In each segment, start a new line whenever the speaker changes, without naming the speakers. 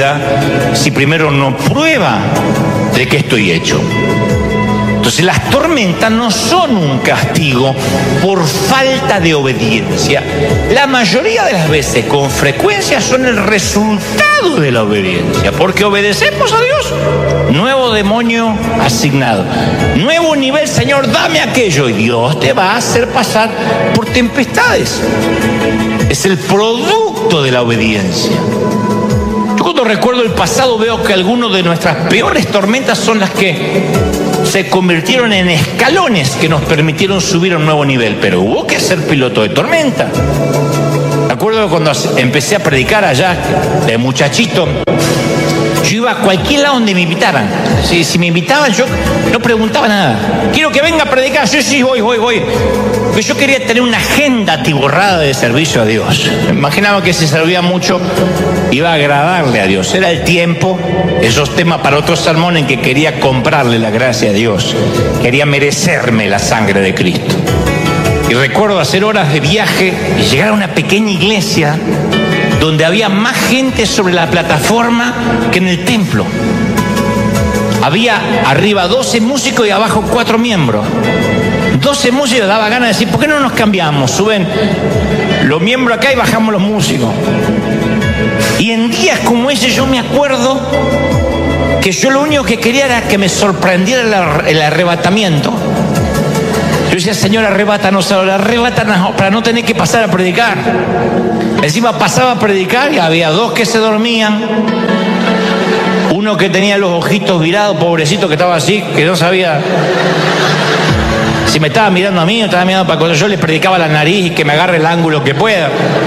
si primero no prueba de qué estoy hecho. Entonces las tormentas no son un castigo por falta de obediencia. La mayoría de las veces, con frecuencia, son el resultado de la obediencia. Porque obedecemos a Dios. Nuevo demonio asignado. Nuevo nivel, Señor, dame aquello. Y Dios te va a hacer pasar por tempestades. Es el producto de la obediencia. Yo cuando recuerdo el pasado veo que algunas de nuestras peores tormentas son las que se convirtieron en escalones que nos permitieron subir a un nuevo nivel, pero hubo que ser piloto de tormenta. Me acuerdo cuando empecé a predicar allá, de muchachito, yo iba a cualquier lado donde me invitaran. Si me invitaban, yo no preguntaba nada. Quiero que venga a predicar. Sí, voy. Pero yo quería tener una agenda atiborrada de servicio a Dios. Me imaginaba que si servía mucho, iba a agradarle a Dios. Era el tiempo, esos temas para otro sermón en que quería comprarle la gracia a Dios. Quería merecerme la sangre de Cristo. Y recuerdo hacer horas de viaje y llegar a una pequeña iglesia donde había más gente sobre la plataforma que en el templo. Había arriba 12 músicos y abajo 4 miembros. 12 músicos, daba ganas de decir, ¿por qué no nos cambiamos? Suben los miembros acá y bajamos los músicos. Y en días como ese yo me acuerdo que yo lo único que quería era que me sorprendiera el arrebatamiento. Yo decía, Señor, arrebátanos para no tener que pasar a predicar. Encima pasaba a predicar y había 2 que se dormían. Uno que tenía los ojitos virados, pobrecito, que estaba así, que no sabía si me estaba mirando a mí o estaba mirando para cuando yo le predicaba la nariz y que me agarre el ángulo que pueda.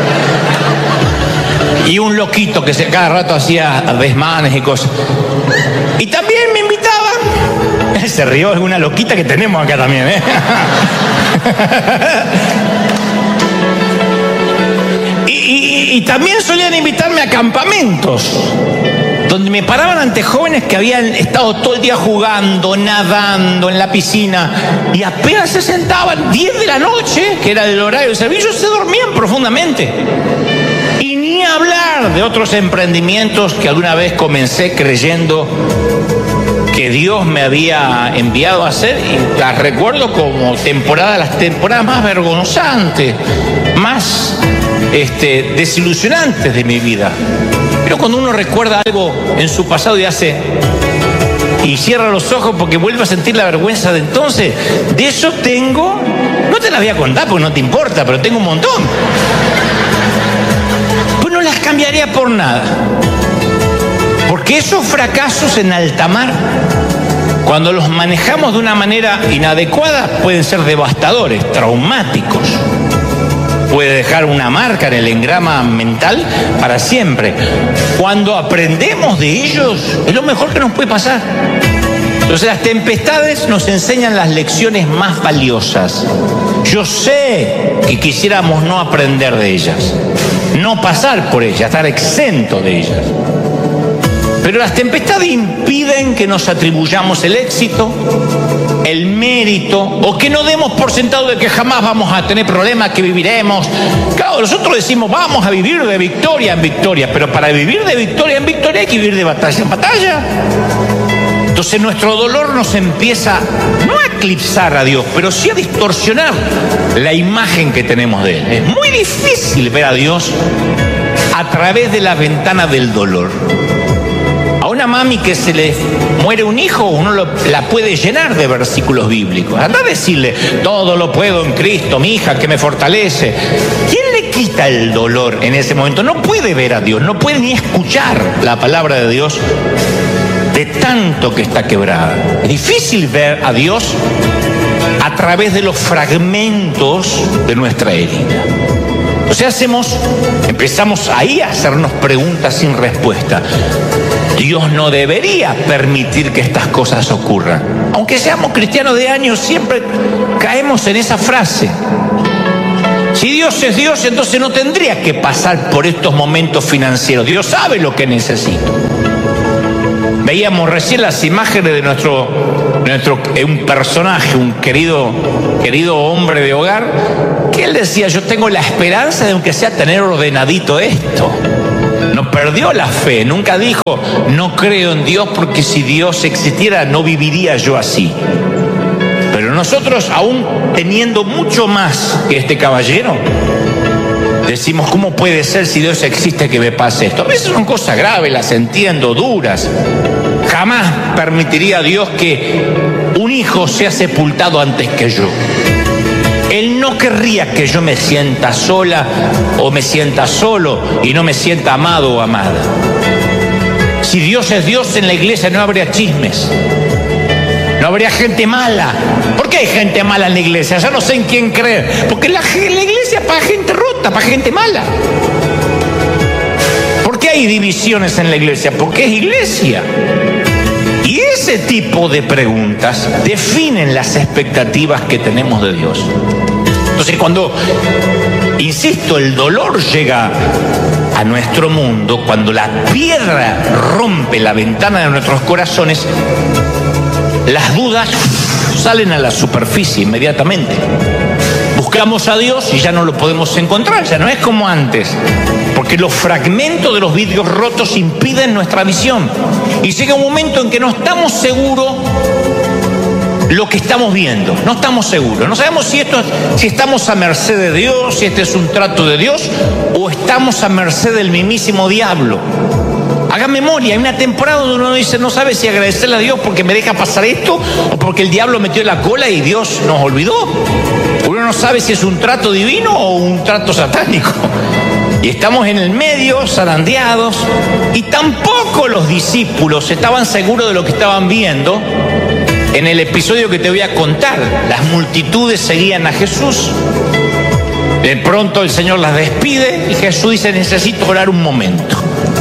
Y un loquito que cada rato hacía desmanes y cosas. Y también me invitaban. Se rió, es una loquita que tenemos acá también, ¿eh? Y también solían invitarme a campamentos, donde me paraban ante jóvenes que habían estado todo el día jugando, nadando en la piscina, y apenas se sentaban 10 de la noche, que era el horario de servicio, se dormían profundamente. Y ni hablar de otros emprendimientos que alguna vez comencé creyendo que Dios me había enviado a hacer, y las recuerdo como las temporadas más vergonzantes, más desilusionantes de mi vida. Pero cuando uno recuerda algo en su pasado y cierra los ojos porque vuelve a sentir la vergüenza de entonces, de eso tengo, no te las voy a contar porque no te importa, pero tengo un montón. Pues no las cambiaría por nada. Porque esos fracasos en alta mar, cuando los manejamos de una manera inadecuada, pueden ser devastadores, traumáticos. Puede dejar una marca en el engrama mental para siempre. Cuando aprendemos de ellos, es lo mejor que nos puede pasar. Entonces las tempestades nos enseñan las lecciones más valiosas. Yo sé que quisiéramos no aprender de ellas, no pasar por ellas, estar exento de ellas. Pero las tempestades impiden que nos atribuyamos el éxito, el mérito, o que no demos por sentado de que jamás vamos a tener problemas, que viviremos. Claro, nosotros decimos, vamos a vivir de victoria en victoria, pero para vivir de victoria en victoria hay que vivir de batalla en batalla. Entonces nuestro dolor nos empieza, no a eclipsar a Dios, pero sí a distorsionar la imagen que tenemos de Él. Es muy difícil ver a Dios a través de la ventana del dolor. A una mami que se le muere un hijo, uno la puede llenar de versículos bíblicos. Anda a decirle, todo lo puedo en Cristo, mi hija, que me fortalece. ¿Quién le quita el dolor en ese momento? No puede ver a Dios, no puede ni escuchar la palabra de Dios de tanto que está quebrada. Es difícil ver a Dios a través de los fragmentos de nuestra herida. Entonces empezamos ahí a hacernos preguntas sin respuesta. Dios no debería permitir que estas cosas ocurran. Aunque seamos cristianos de años, siempre caemos en esa frase. Si Dios es Dios, entonces no tendría que pasar por estos momentos financieros. Dios sabe lo que necesito. Veíamos recién las imágenes de un personaje, un querido hombre de hogar, que él decía, yo tengo la esperanza de aunque sea tener ordenadito esto. No perdió la fe, nunca dijo, no creo en Dios porque si Dios existiera no viviría yo así. Pero nosotros, aún teniendo mucho más que este caballero, decimos, ¿cómo puede ser si Dios existe que me pase esto? A veces son cosas graves, las entiendo, duras. Jamás permitiría a Dios que un hijo sea sepultado antes que yo. Él no querría que yo me sienta sola o me sienta solo y no me sienta amado o amada. Si Dios es Dios, en la iglesia no habría chismes. No habría gente mala. ¿Por qué hay gente mala en la iglesia? Ya no sé en quién creer. Porque la iglesia es para gente rota, para gente mala. ¿Por qué hay divisiones en la iglesia? Porque es iglesia. Y ese tipo de preguntas definen las expectativas que tenemos de Dios. Entonces, cuando, insisto, el dolor llega a nuestro mundo, cuando la piedra rompe la ventana de nuestros corazones, las dudas salen a la superficie inmediatamente. Buscamos a Dios y ya no lo podemos encontrar, ya no es como antes, porque los fragmentos de los vidrios rotos impiden nuestra visión. Y llega un momento en que no estamos seguros lo que estamos viendo, no estamos seguros, no sabemos si estamos a merced de Dios, si este es un trato de Dios, o estamos a merced del mismísimo diablo. Haga memoria, hay una temporada donde uno dice, no sabe si agradecerle a Dios porque me deja pasar esto o porque el diablo metió la cola y Dios nos olvidó. Uno no sabe si es un trato divino o un trato satánico. Y estamos en el medio, zarandeados, y tampoco los discípulos estaban seguros de lo que estaban viendo. En el episodio que te voy a contar, las multitudes seguían a Jesús. De pronto el Señor las despide y Jesús dice, necesito orar un momento.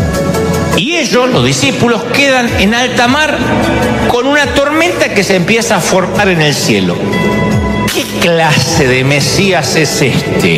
Y ellos, los discípulos, quedan en alta mar con una tormenta que se empieza a formar en el cielo. ¿Qué clase de Mesías es este?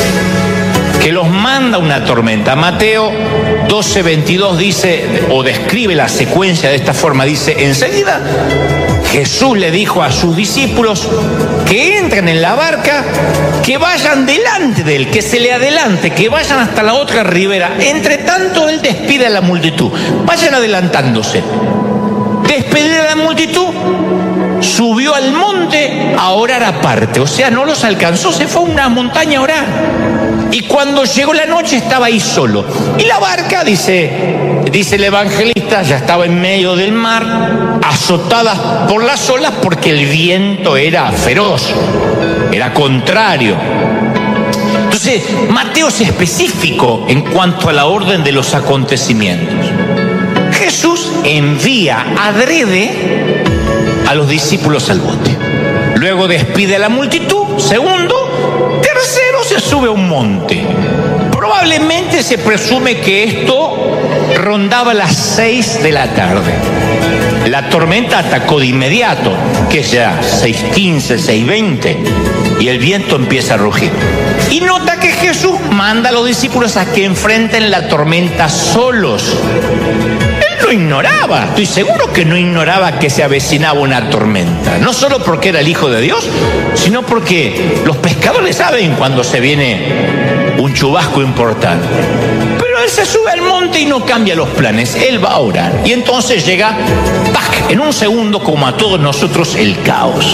Que los manda una tormenta. Mateo 12:22 dice, o describe la secuencia de esta forma, dice, enseguida Jesús le dijo a sus discípulos que entren en la barca, que vayan delante de él, que se le adelante, que vayan hasta la otra ribera. Entre tanto, él despide a la multitud. Vayan adelantándose. Despedir a la multitud, subió al monte a orar aparte. O sea, no los alcanzó, se fue a una montaña a orar. Y cuando llegó la noche estaba ahí solo. Y la barca, dice el evangelista, ya estaba en medio del mar, azotada por las olas porque el viento era feroz, era contrario. Entonces, Mateo es específico en cuanto a la orden de los acontecimientos. Jesús envía adrede a los discípulos al bote. Luego despide a la multitud. Segundo. Tercero, se sube a un monte. Probablemente se presume que esto rondaba las 6 de la tarde. La tormenta atacó de inmediato, que es ya 6:15, 6:20, y el viento empieza a rugir. Y nota que Jesús manda a los discípulos a que enfrenten la tormenta solos. Él no ignoraba, estoy seguro que no ignoraba que se avecinaba una tormenta. No solo porque era el Hijo de Dios, sino porque los pescadores saben cuando se viene un chubasco importante. Pero él se sube al monte y no cambia los planes, él va a orar. Y entonces llega, ¡pac!, en un segundo, como a todos nosotros, el caos.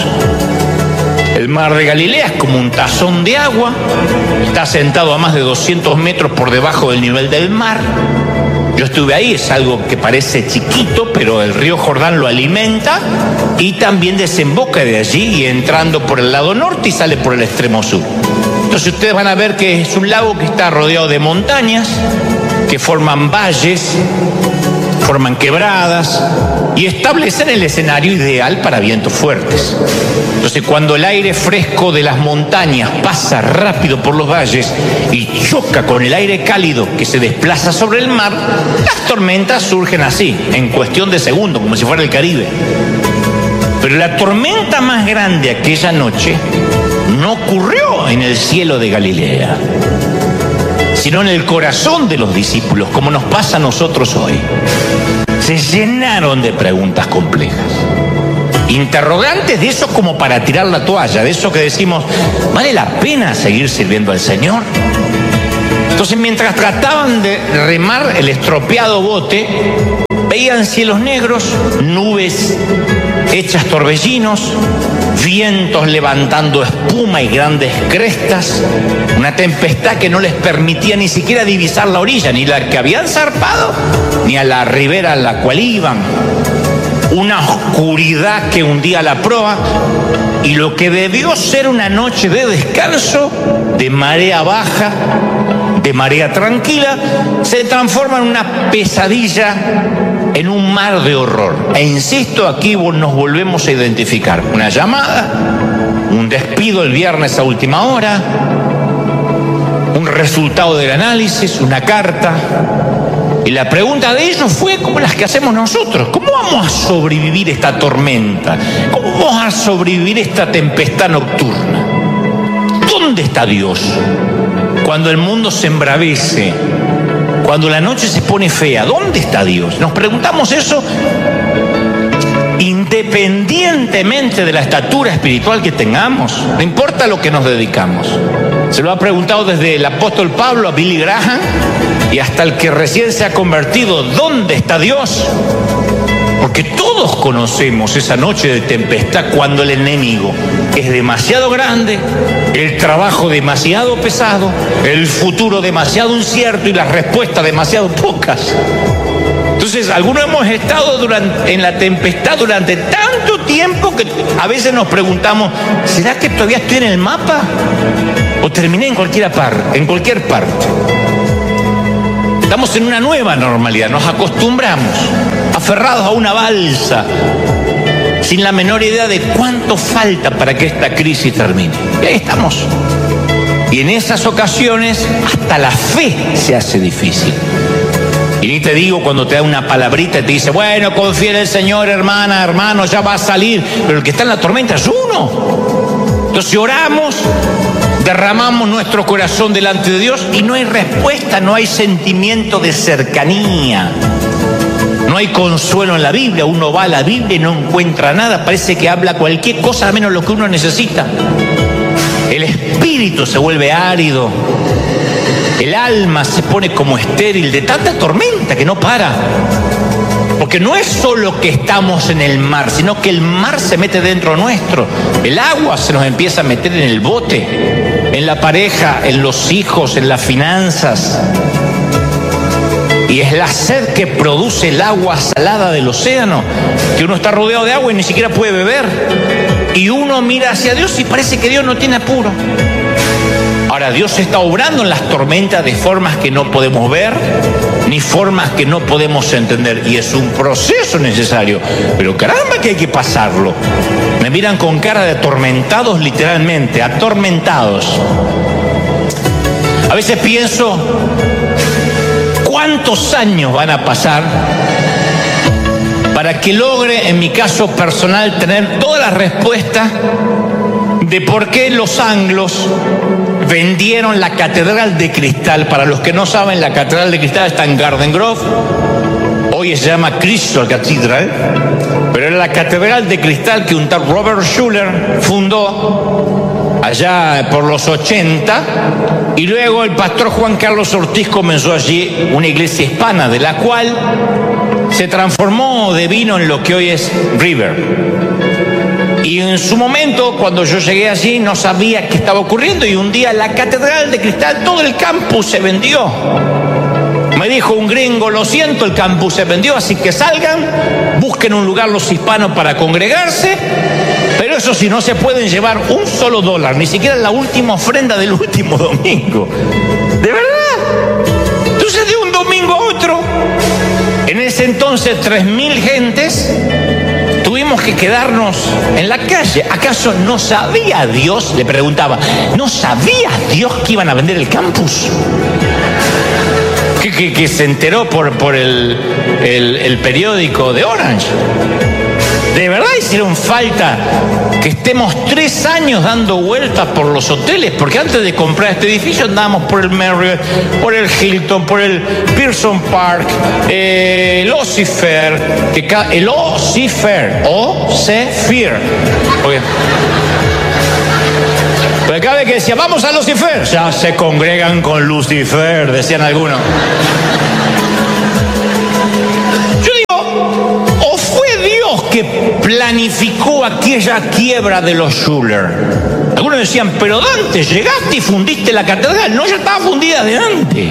El mar de Galilea es como un tazón de agua, está sentado a más de 200 metros por debajo del nivel del mar. Yo estuve ahí, es algo que parece chiquito, pero el río Jordán lo alimenta y también desemboca de allí y entrando por el lado norte y sale por el extremo sur. Entonces ustedes van a ver que es un lago que está rodeado de montañas, que forman valles, forman quebradas y establecen el escenario ideal para vientos fuertes. Entonces, cuando el aire fresco de las montañas pasa rápido por los valles y choca con el aire cálido que se desplaza sobre el mar, las tormentas surgen así, en cuestión de segundos, como si fuera el Caribe. Pero la tormenta más grande aquella noche no ocurrió en el cielo de Galilea, sino en el corazón de los discípulos, como nos pasa a nosotros hoy. Se llenaron de preguntas complejas, interrogantes de eso como para tirar la toalla, de eso que decimos, ¿vale la pena seguir sirviendo al Señor? Entonces, mientras trataban de remar el estropeado bote, veían cielos negros, nubes hechas torbellinos, vientos levantando espuma y grandes crestas, una tempestad que no les permitía ni siquiera divisar la orilla, ni la que habían zarpado, ni a la ribera a la cual iban. Una oscuridad que hundía la proa, y lo que debió ser una noche de descanso, de marea baja, de marea tranquila, se transforma en una pesadilla, en un mar de horror. E insisto, aquí nos volvemos a identificar. Una llamada, un despido el viernes a última hora, un resultado del análisis, una carta. Y la pregunta de ellos fue como las que hacemos nosotros. ¿Cómo vamos a sobrevivir esta tormenta? ¿Cómo vamos a sobrevivir esta tempestad nocturna? ¿Dónde está Dios? Cuando el mundo se embravece, cuando la noche se pone fea, ¿dónde está Dios? Nos preguntamos eso independientemente de la estatura espiritual que tengamos, no importa lo que nos dedicamos. Se lo ha preguntado desde el apóstol Pablo a Billy Graham y hasta el que recién se ha convertido, ¿dónde está Dios? Porque todos conocemos esa noche de tempestad cuando el enemigo es demasiado grande, el trabajo demasiado pesado, el futuro demasiado incierto y las respuestas demasiado pocas. Entonces, algunos hemos estado en la tempestad durante tanto tiempo que a veces nos preguntamos, ¿será que todavía estoy en el mapa? ¿O terminé en cualquier parte? Estamos en una nueva normalidad, nos acostumbramos, aferrados a una balsa, sin la menor idea de cuánto falta para que esta crisis termine. Y ahí estamos. Y en esas ocasiones hasta la fe se hace difícil. Y ni te digo cuando te da una palabrita y te dice, bueno, confía en el Señor, hermana, hermano, ya va a salir. Pero el que está en la tormenta es uno. Entonces oramos, derramamos nuestro corazón delante de Dios y no hay respuesta, no hay sentimiento de cercanía. No hay consuelo en la Biblia. Uno va a la Biblia y no encuentra nada. Parece que habla cualquier cosa menos lo que uno necesita. El espíritu se vuelve árido. El alma se pone como estéril de tanta tormenta que no para. Porque no es solo que estamos en el mar, sino que el mar se mete dentro nuestro. El agua se nos empieza a meter en el bote, en la pareja, en los hijos, en las finanzas. Y es la sed que produce el agua salada del océano, que uno está rodeado de agua y ni siquiera puede beber. Y uno mira hacia Dios y parece que Dios no tiene apuro. Ahora, Dios está obrando en las tormentas de formas que no podemos ver, ni formas que no podemos entender. Y es un proceso necesario. Pero caramba que hay que pasarlo. Me miran con cara de atormentados, literalmente, atormentados. A veces pienso, ¿cuántos años van a pasar para que logre, en mi caso personal, tener todas las respuestas de por qué los anglos vendieron la Catedral de Cristal? Para los que no saben, la Catedral de Cristal está en Garden Grove. Hoy se llama Crystal Cathedral, pero era la Catedral de Cristal que un tal Robert Schuller fundó allá por los 80, y luego el pastor Juan Carlos Ortiz comenzó allí una iglesia hispana, de la cual se transformó de vino en lo que hoy es River. Y en su momento, cuando yo llegué allí, no sabía qué estaba ocurriendo, y un día la Catedral de Cristal, todo el campus se vendió. Me dijo un gringo, lo siento, el campus se vendió, así que salgan, busquen un lugar los hispanos para congregarse, pero eso sí, no se pueden llevar un solo dólar, ni siquiera la última ofrenda del último domingo. ¿De verdad? Entonces, de un domingo a otro, en ese entonces 3.000 gentes, tuvimos que quedarnos en la calle. ¿Acaso no sabía Dios? Le preguntaba, ¿no sabía Dios que iban a vender el campus? Que se enteró por el periódico de Orange. ¿De verdad hicieron falta que estemos 3 años dando vueltas por los hoteles? Porque antes de comprar este edificio andábamos por el Marriott, por el Hilton, por el Pearson Park, el Ocefair, el Ocefair, porque Porque cada vez que decía, vamos a Lucifer, ya se congregan con Lucifer, decían algunos. Yo digo, ¿o fue Dios que planificó aquella quiebra de los Schuller? Algunos decían, pero Dante, llegaste y fundiste la catedral. No, ya estaba fundida de antes.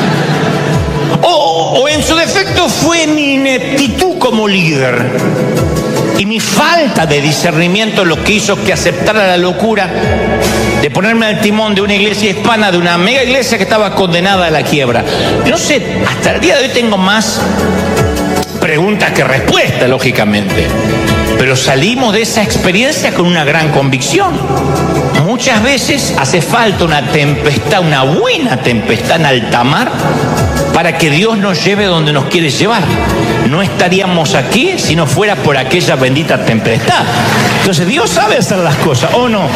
O en su defecto fue mi ineptitud como líder y mi falta de discernimiento lo que hizo que aceptara la locura de ponerme al timón de una iglesia hispana, de una mega iglesia que estaba condenada a la quiebra. No sé, hasta el día de hoy tengo más preguntas que respuestas, lógicamente. Pero salimos de esa experiencia con una gran convicción. Muchas veces hace falta una tempestad, una buena tempestad en alta mar, para que Dios nos lleve donde nos quiere llevar. No estaríamos aquí si no fuera por aquella bendita tempestad. Entonces Dios sabe hacer las cosas, ¿o no?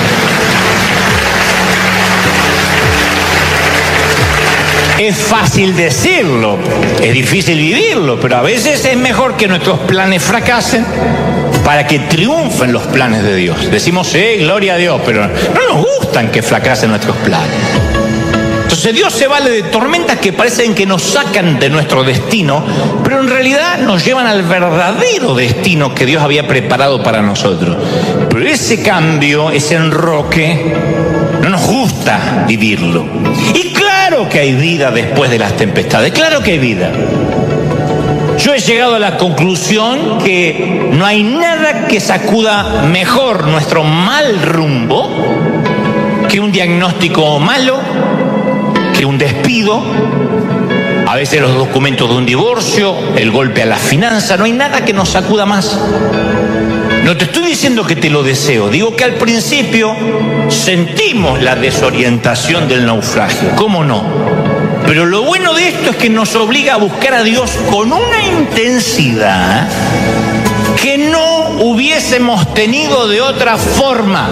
Es fácil decirlo, es difícil vivirlo, pero a veces es mejor que nuestros planes fracasen para que triunfen los planes de Dios. Decimos, sí, gloria a Dios, pero no nos gustan que fracasen nuestros planes. Entonces Dios se vale de tormentas que parecen que nos sacan de nuestro destino, pero en realidad nos llevan al verdadero destino que Dios había preparado para nosotros. Pero ese cambio, ese enroque, no nos gusta vivirlo. Y claro que hay vida después de las tempestades, claro que hay vida. Yo he llegado a la conclusión que no hay nada que sacuda mejor nuestro mal rumbo que un diagnóstico malo, que un despido, a veces los documentos de un divorcio, el golpe a la finanza. No hay nada que nos sacuda más. No te estoy diciendo que te lo deseo, digo que al principio sentimos la desorientación del naufragio, ¿cómo no? Pero lo bueno de esto es que nos obliga a buscar a Dios con una intensidad que no hubiésemos tenido de otra forma.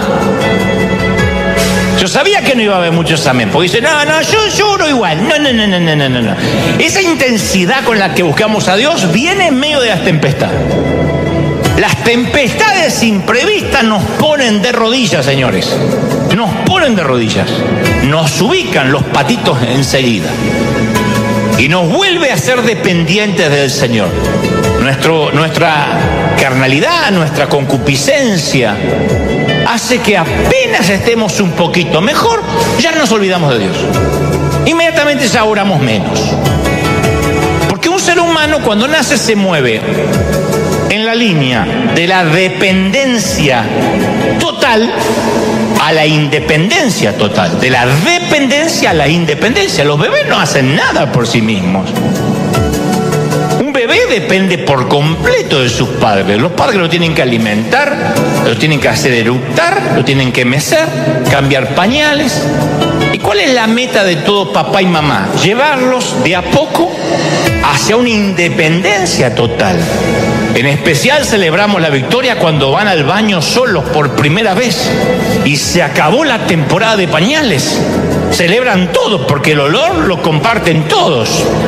Yo sabía que no iba a haber muchos amén, porque dicen, no, yo lloro igual. No. Esa intensidad con la que buscamos a Dios viene en medio de las tempestades. Las tempestades imprevistas nos ponen de rodillas, señores. Nos ponen de rodillas. Nos ubican los patitos enseguida. Y nos vuelve a ser dependientes del Señor. Nuestra carnalidad, nuestra concupiscencia hace que apenas estemos un poquito mejor, ya nos olvidamos de Dios. Inmediatamente ya oramos menos. Porque un ser humano cuando nace se mueve en la línea de la dependencia total a la independencia total. De la dependencia a la independencia. Los bebés no hacen nada por sí mismos. Un bebé depende por completo de sus padres. Los padres lo tienen que alimentar, lo tienen que hacer eructar, lo tienen que mecer, cambiar pañales. ¿Y cuál es la meta de todo papá y mamá? Llevarlos de a poco hacia una independencia total. En especial celebramos la victoria cuando van al baño solos por primera vez y se acabó la temporada de pañales. Celebran todos porque el olor lo comparten todos.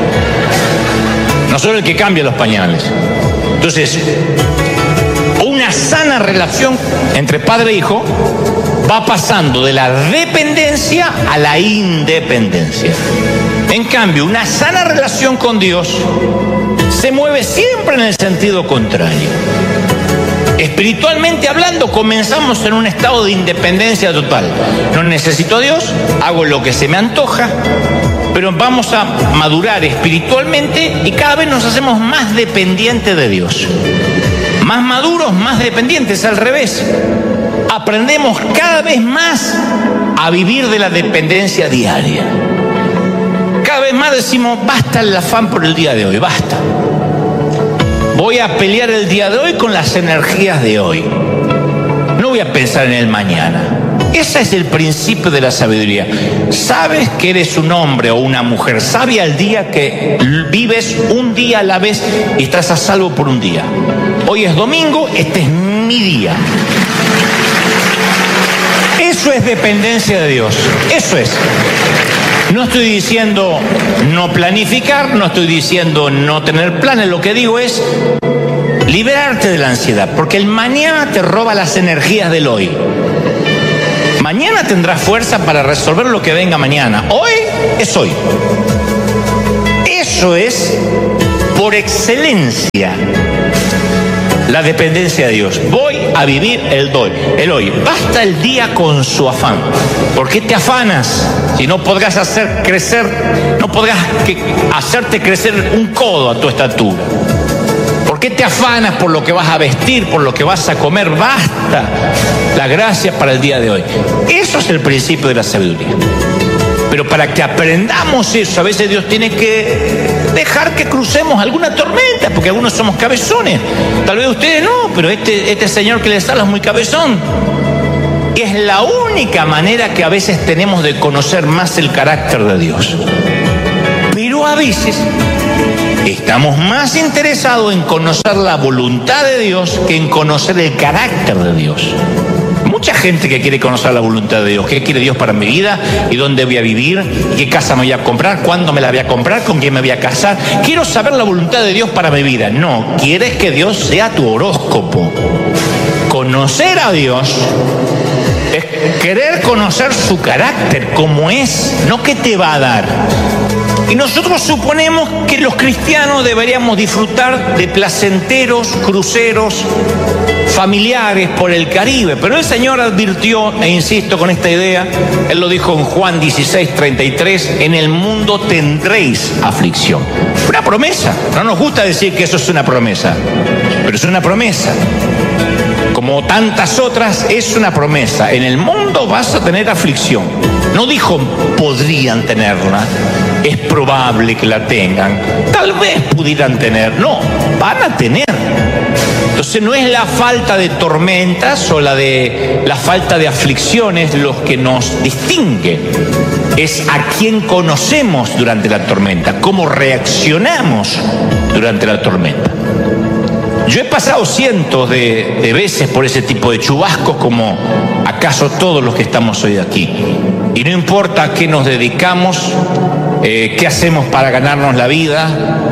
No solo el que cambia los pañales. Entonces, una sana relación entre padre e hijo va pasando de la dependencia a la independencia. En cambio, una sana relación con Dios se mueve siempre en el sentido contrario. Espiritualmente hablando, comenzamos en un estado de independencia total. No necesito a Dios, hago lo que se me antoja, pero vamos a madurar espiritualmente y cada vez nos hacemos más dependientes de Dios. Más maduros, más dependientes, al revés. Aprendemos cada vez más a vivir de la dependencia diaria. Cada vez más decimos, basta el afán por el día de hoy, basta. Voy a pelear el día de hoy con las energías de hoy. No voy a pensar en el mañana. Ese es el principio de la sabiduría. Sabes que eres un hombre o una mujer sabia el día que vives un día a la vez y estás a salvo por un día. Hoy es domingo, este es mi día. Eso es dependencia de Dios. Eso es. No estoy diciendo no planificar, no estoy diciendo no tener planes. Lo que digo es liberarte de la ansiedad, porque el mañana te roba las energías del hoy. Mañana tendrás fuerza para resolver lo que venga mañana. Hoy es hoy. Eso es, por excelencia, la dependencia de Dios. Voy a vivir el hoy. Basta el día con su afán. ¿Por qué te afanas si no podrás hacerte crecer un codo a tu estatura? ¿Por qué te afanas por lo que vas a vestir, por lo que vas a comer? Basta la gracia para el día de hoy. Eso es el principio de la sabiduría. Pero para que aprendamos eso, a veces Dios tiene que dejar que crucemos alguna tormenta, porque algunos somos cabezones. Tal vez ustedes no, pero este señor que les habla es muy cabezón. Y es la única manera que a veces tenemos de conocer más el carácter de Dios. Pero a veces estamos más interesados en conocer la voluntad de Dios que en conocer el carácter de Dios. Mucha gente que quiere conocer la voluntad de Dios. ¿Qué quiere Dios para mi vida? ¿Y dónde voy a vivir? ¿Y qué casa me voy a comprar? ¿Cuándo me la voy a comprar? ¿Con quién me voy a casar? Quiero saber la voluntad de Dios para mi vida. No, quieres que Dios sea tu horóscopo. Conocer a Dios es querer conocer su carácter, cómo es, no qué te va a dar. Y nosotros suponemos que los cristianos deberíamos disfrutar de placenteros cruceros familiares por el Caribe, pero el Señor advirtió, e insisto con esta idea, Él lo dijo en Juan 16:33, en el mundo tendréis aflicción. Una promesa. No nos gusta decir que eso es una promesa, pero es una promesa. Como tantas otras, es una promesa. En el mundo vas a tener aflicción. No dijo podrían tenerla, es probable que la tengan, tal vez pudieran tener. No, van a tener. Entonces no es la falta de tormentas o la falta de aflicciones los que nos distingue. Es a quién conocemos durante la tormenta, cómo reaccionamos durante la tormenta. Yo he pasado cientos de veces por ese tipo de chubascos, como acaso todos los que estamos hoy aquí. Y no importa a qué nos dedicamos, qué hacemos para ganarnos la vida,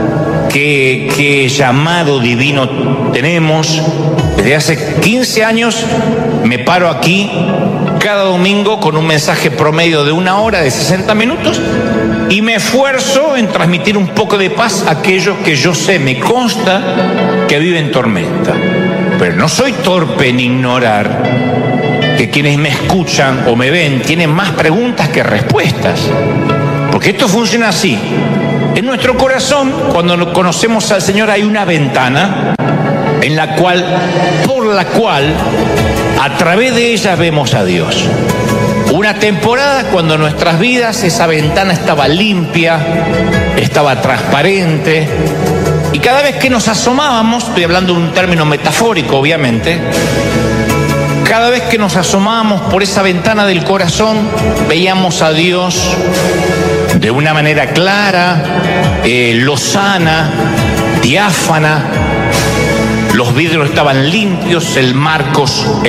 qué llamado divino tenemos. Desde hace 15 años me paro aquí cada domingo con un mensaje promedio de 1 hora, de 60 minutos, y me esfuerzo en transmitir un poco de paz a aquellos que yo sé, me consta, que viven tormenta. Pero no soy torpe en ignorar que quienes me escuchan o me ven tienen más preguntas que respuestas. Porque esto funciona así. En nuestro corazón, cuando conocemos al Señor, hay una ventana por la cual a través de ella vemos a Dios. Una temporada cuando en nuestras vidas esa ventana estaba limpia, estaba transparente, y cada vez que nos asomábamos, estoy hablando de un término metafórico obviamente, cada vez que nos asomábamos por esa ventana del corazón, veíamos a Dios de una manera clara, lozana, diáfana. Los vidrios estaban limpios, el marco,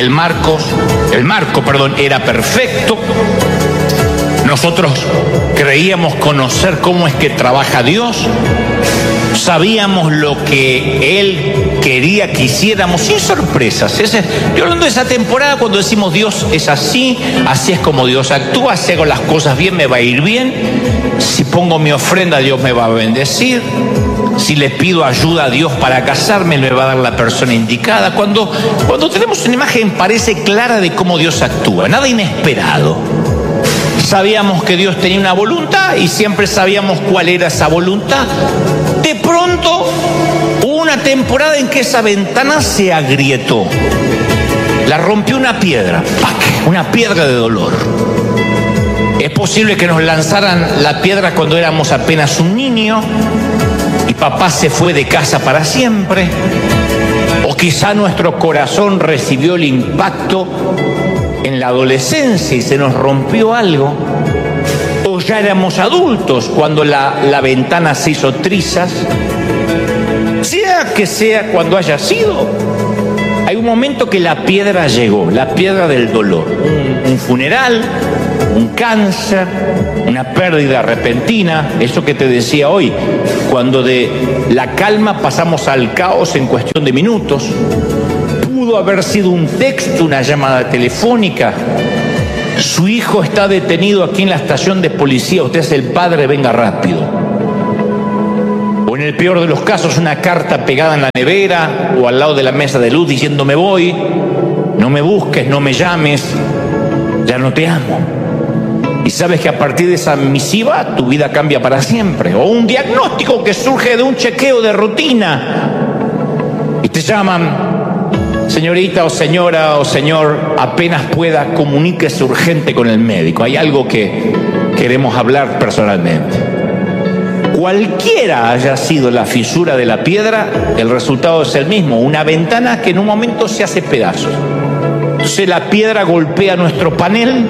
era perfecto. Nosotros creíamos conocer cómo es que trabaja Dios. Sabíamos lo que Él quería que hiciéramos, sin sorpresas. Yo hablando de esa temporada cuando decimos Dios es así es como Dios actúa, si hago las cosas bien me va a ir bien, si pongo mi ofrenda Dios me va a bendecir, si le pido ayuda a Dios para casarme me va a dar la persona indicada. Cuando tenemos una imagen parece clara de cómo Dios actúa, nada inesperado. Sabíamos que Dios tenía una voluntad y siempre sabíamos cuál era esa voluntad. De pronto hubo una temporada en que esa ventana se agrietó. La rompió una piedra, ¡pac!, una piedra de dolor. Es posible que nos lanzaran la piedra cuando éramos apenas un niño y papá se fue de casa para siempre. O quizá nuestro corazón recibió el impacto en la adolescencia y se nos rompió algo. O ya éramos adultos cuando la ventana se hizo trizas. Sea que sea cuando haya sido, hay un momento que la piedra llegó, la piedra del dolor. Un funeral, un cáncer, una pérdida repentina, eso que te decía hoy, cuando de la calma pasamos al caos en cuestión de minutos. Pudo haber sido un texto, una llamada telefónica. Su hijo está detenido aquí en la estación de policía, usted es el padre, venga rápido. O en el peor de los casos, una carta pegada en la nevera o al lado de la mesa de luz diciendo: me voy, no me busques, no me llames, ya no te amo. Y sabes que a partir de esa misiva tu vida cambia para siempre. O un diagnóstico que surge de un chequeo de rutina y te llaman: señorita o señora o señor, apenas pueda, comuníquese urgente con el médico, hay algo que queremos hablar personalmente. Cualquiera haya sido la fisura de la piedra, el resultado es el mismo: una ventana que en un momento se hace pedazos. Entonces la piedra golpea nuestro panel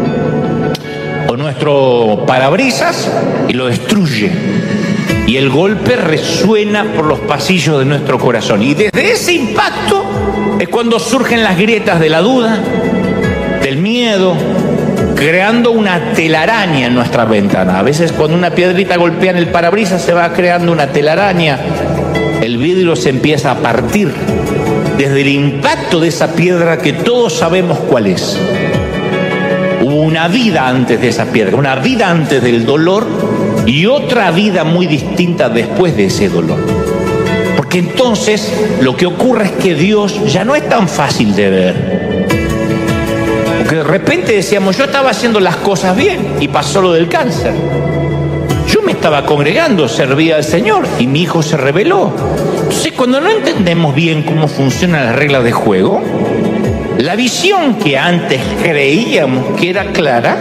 o nuestro parabrisas y lo destruye. Y el golpe resuena por los pasillos de nuestro corazón. Y desde ese impacto es cuando surgen las grietas de la duda, del miedo, creando una telaraña en nuestra ventana. A veces cuando una piedrita golpea en el parabrisas se va creando una telaraña. El vidrio se empieza a partir desde el impacto de esa piedra que todos sabemos cuál es. Hubo una vida antes de esa piedra, una vida antes del dolor y otra vida muy distinta después de ese dolor. Porque entonces lo que ocurre es que Dios ya no es tan fácil de ver. Porque de repente decíamos: yo estaba haciendo las cosas bien y pasó lo del cáncer. Yo me estaba congregando, servía al Señor y mi hijo se rebeló. Entonces, cuando no entendemos bien cómo funcionan las reglas de juego, la visión que antes creíamos que era clara,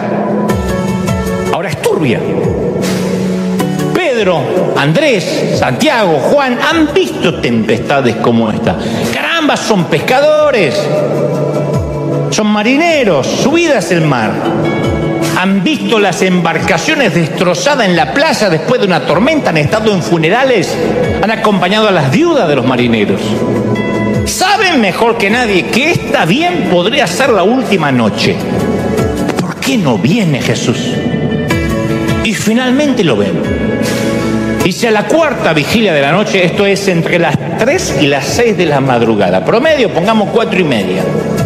ahora es turbia. Pedro, Andrés, Santiago, Juan han visto tempestades como esta. Caramba, son pescadores, son marineros, su vida es el mar. Han visto las embarcaciones destrozadas en la playa después de una tormenta, han estado en funerales, han acompañado a las viudas de los marineros. Saben mejor que nadie que esta bien podría ser la última noche. ¿Por qué no viene Jesús? Y finalmente lo ven. Dice: a la cuarta vigilia de la noche, esto es entre las 3 y las 6 de la madrugada. Promedio, pongamos 4:30.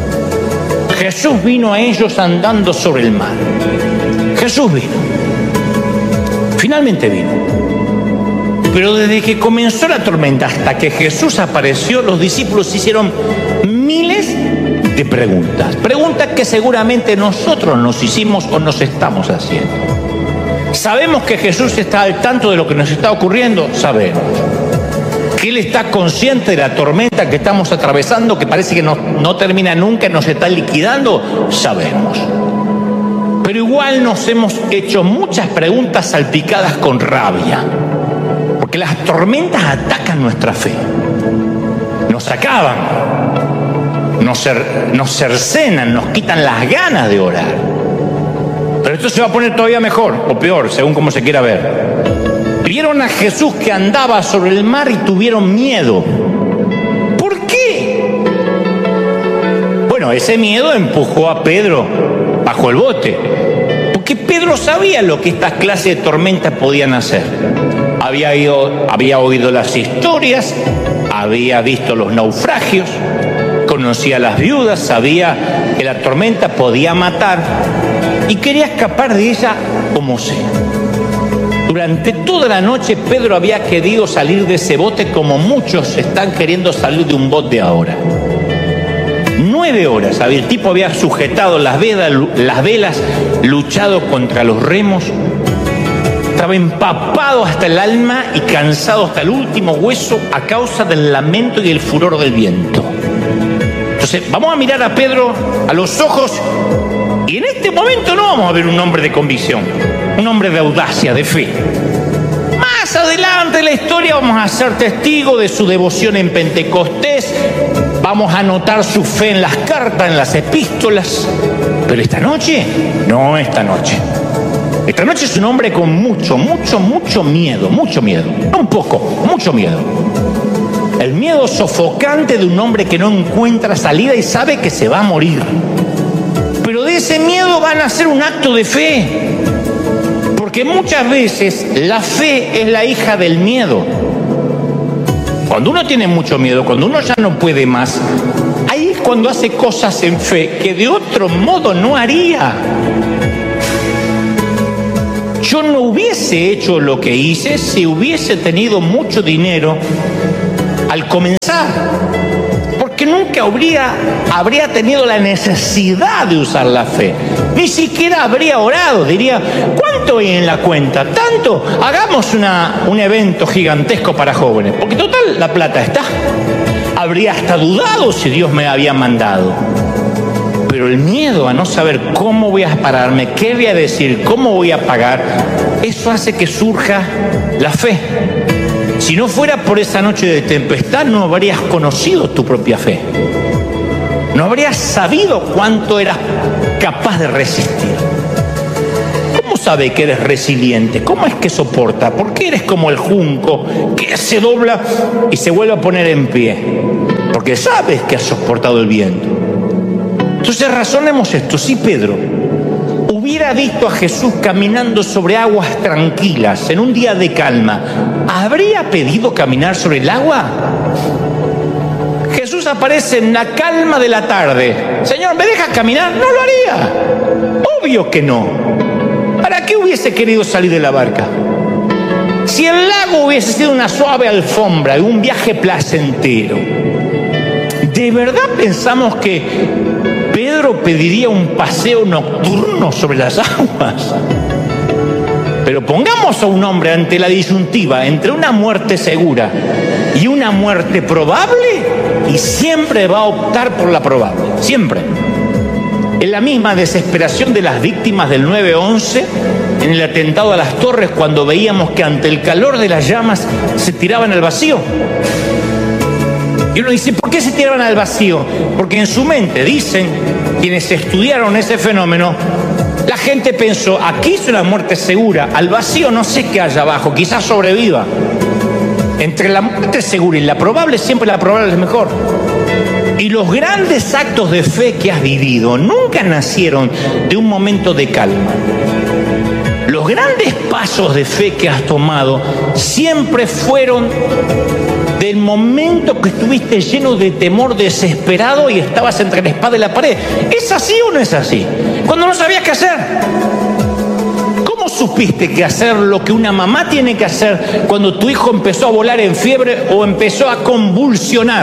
Jesús vino a ellos andando sobre el mar. Jesús vino. Finalmente vino. Pero desde que comenzó la tormenta hasta que Jesús apareció, los discípulos hicieron miles de preguntas. Preguntas que seguramente nosotros nos hicimos o nos estamos haciendo. ¿Sabemos que Jesús está al tanto de lo que nos está ocurriendo? Sabemos. ¿Que Él está consciente de la tormenta que estamos atravesando, que parece que no termina nunca, nos está liquidando? Sabemos. Pero igual nos hemos hecho muchas preguntas salpicadas con rabia. Porque las tormentas atacan nuestra fe. Nos acaban. Nos cercenan, nos quitan las ganas de orar. Pero esto se va a poner todavía mejor o peor, según cómo se quiera ver. Vieron a Jesús que andaba sobre el mar y tuvieron miedo. ¿Por qué? Bueno, ese miedo empujó a Pedro bajo el bote. Porque Pedro sabía lo que estas clases de tormentas podían hacer. Había oído las historias, había visto los naufragios, conocía a las viudas, sabía que la tormenta podía matar y quería escapar de ella como sea. Durante toda la noche Pedro había querido salir de ese bote como muchos están queriendo salir de un bote ahora. 9 horas, el tipo había sujetado las velas, luchado contra los remos, estaba empapado hasta el alma y cansado hasta el último hueso a causa del lamento y el furor del viento. Entonces, vamos a mirar a Pedro a los ojos y en este momento no vamos a ver un hombre de convicción, un hombre de audacia, de fe. Más adelante en la historia vamos a ser testigos de su devoción en Pentecostés, vamos a notar su fe en las cartas, en las epístolas. Pero esta noche, no esta noche. Esta noche es un hombre con mucho miedo, no un poco, mucho miedo. El miedo sofocante de un hombre que no encuentra salida y sabe que se va a morir. Pero de ese miedo van a hacer un acto de fe. Porque muchas veces la fe es la hija del miedo. Cuando uno tiene mucho miedo, cuando uno ya no puede más, ahí es cuando hace cosas en fe que de otro modo no haría. Yo no hubiese hecho lo que hice si hubiese tenido mucho dinero al comenzar, porque nunca habría tenido la necesidad de usar la fe. Ni siquiera habría orado, diría, ¿cuánto hay en la cuenta? Tanto, hagamos un evento gigantesco para jóvenes, porque total, la plata está. Habría hasta dudado si Dios me había mandado. Pero el miedo a no saber cómo voy a pararme, qué voy a decir, cómo voy a pagar, eso hace que surja la fe. Si no fuera por esa noche de tempestad, no habrías conocido tu propia fe. No habrías sabido cuánto eras capaz de resistir. ¿Cómo sabe que eres resiliente? ¿Cómo es que soporta? ¿Por qué eres como el junco que se dobla y se vuelve a poner en pie? Porque sabes que has soportado el viento. Entonces razonemos esto. Si Pedro hubiera visto a Jesús caminando sobre aguas tranquilas en un día de calma, ¿habría pedido caminar sobre el agua? Jesús aparece en la calma de la tarde. Señor, ¿me dejas caminar? No lo haría. Obvio que no. ¿Para qué hubiese querido salir de la barca? Si el lago hubiese sido una suave alfombra y un viaje placentero, ¿de verdad pensamos que Pedro pediría un paseo nocturno sobre las aguas? Pero pongamos a un hombre ante la disyuntiva entre una muerte segura y una muerte probable, y siempre va a optar por la probable, siempre. En la misma desesperación de las víctimas del 9/11, en el atentado a las Torres, cuando veíamos que ante el calor de las llamas se tiraban al vacío. Y uno dice, ¿por qué se tiraban al vacío? Porque en su mente, dicen quienes estudiaron ese fenómeno, la gente pensó, aquí es una muerte segura, al vacío no sé qué haya abajo, quizás sobreviva. Entre la muerte segura y la probable, siempre la probable es mejor. Y los grandes actos de fe que has vivido nunca nacieron de un momento de calma. Los grandes pasos de fe que has tomado siempre fueron del momento que estuviste lleno de temor, desesperado y estabas entre la espada y la pared. ¿Es así o no es así? Cuando no sabías qué hacer. ¿Cómo supiste que hacer lo que una mamá tiene que hacer cuando tu hijo empezó a volar en fiebre o empezó a convulsionar?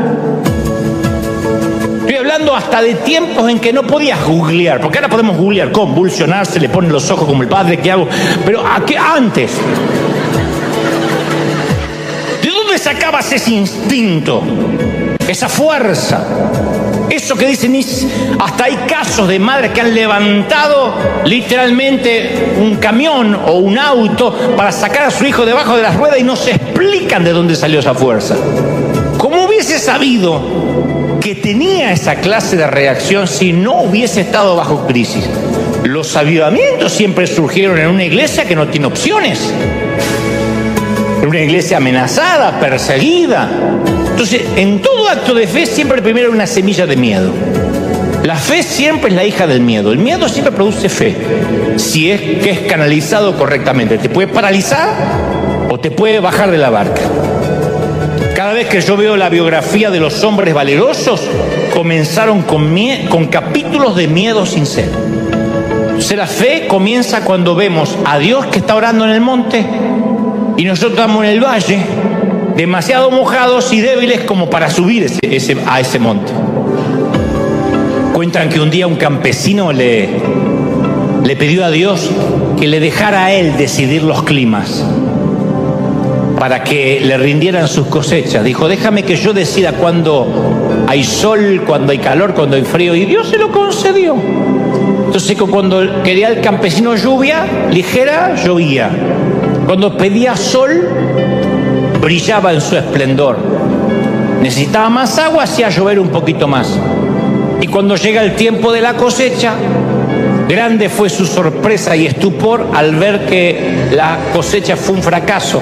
Estoy hablando hasta de tiempos en que no podías googlear, porque ahora podemos googlear, convulsionar, se le ponen los ojos como el padre, ¿qué hago? Pero antes, ¿de dónde sacabas ese instinto, esa fuerza? Eso que dicen, hasta hay casos de madres que han levantado literalmente un camión o un auto para sacar a su hijo debajo de las ruedas y no se explican de dónde salió esa fuerza. ¿Cómo hubiese sabido que tenía esa clase de reacción si no hubiese estado bajo crisis? Los avivamientos siempre surgieron en una iglesia que no tiene opciones, en una iglesia amenazada, perseguida. Entonces, en todo acto de fe siempre primero hay una semilla de miedo. La fe siempre es la hija del miedo. El miedo siempre produce fe, si es que es canalizado correctamente. Te puede paralizar o te puede bajar de la barca. Cada vez que yo veo la biografía de los hombres valerosos, comenzaron con capítulos de miedo sincero. Entonces la fe comienza cuando vemos a Dios que está orando en el monte y nosotros estamos en el valle, demasiado mojados y débiles como para subir a ese monte. Cuentan que un día un campesino le pidió a Dios que le dejara a él decidir los climas para que le rindieran sus cosechas. Dijo, déjame que yo decida cuándo hay sol, cuándo hay calor, cuándo hay frío. Y Dios se lo concedió. Entonces cuando quería el campesino lluvia ligera, llovía. Cuando pedía sol, brillaba en su esplendor. Necesitaba más agua, hacía llover un poquito más. Y cuando llega el tiempo de la cosecha, grande fue su sorpresa y estupor al ver que la cosecha fue un fracaso.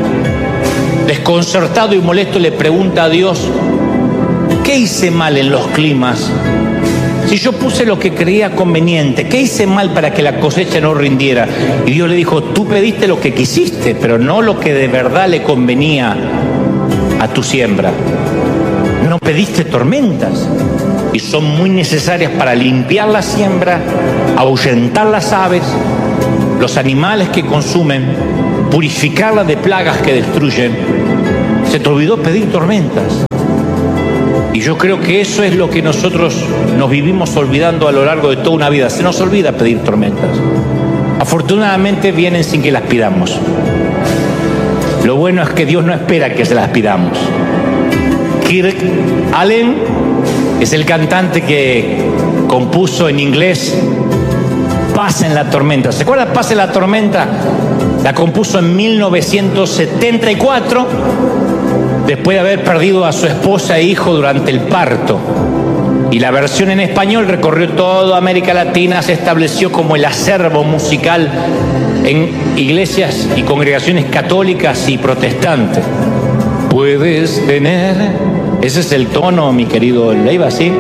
Desconcertado y molesto le pregunta a Dios, ¿qué hice mal en los climas? Si yo puse lo que creía conveniente, ¿qué hice mal para que la cosecha no rindiera? Y Dios le dijo, tú pediste lo que quisiste, pero no lo que de verdad le convenía a tu siembra. No pediste tormentas y son muy necesarias para limpiar la siembra, ahuyentar las aves, los animales que consumen, purificarla de plagas que destruyen. Se te olvidó pedir tormentas. Y yo creo que eso es lo que nosotros nos vivimos olvidando a lo largo de toda una vida. Se nos olvida pedir tormentas. Afortunadamente vienen sin que las pidamos. Lo bueno es que Dios no espera que se las pidamos. Kirk Allen es el cantante que compuso en inglés Paz en la tormenta. ¿Se acuerdan Paz en la tormenta? La compuso en 1974, después de haber perdido a su esposa e hijo durante el parto. Y la versión en español recorrió toda América Latina, se estableció como el acervo musical en iglesias y congregaciones católicas y protestantes. Puedes tener... Ese es el tono, mi querido Leiva, ¿sí?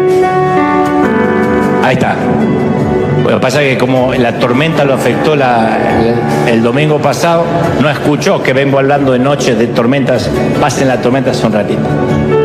Ahí está. Lo que pasa es que como la tormenta lo afectó el domingo pasado, no escuchó que vengo hablando de noches de tormentas. Pasen la tormenta hace un ratito.